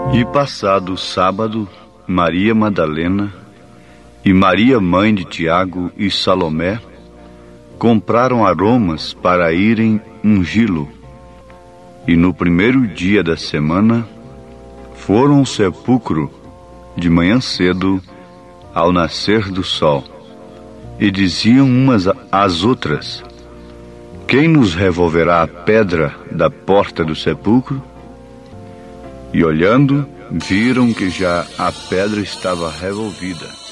E passado o sábado, Maria Madalena e Maria, mãe de Tiago e Salomé, compraram aromas para irem ungí-lo. E no primeiro dia da semana, foram ao sepulcro de manhã cedo, ao nascer do sol, e diziam umas às outras: quem nos revolverá a pedra da porta do sepulcro? E olhando, viram que já a pedra estava revolvida.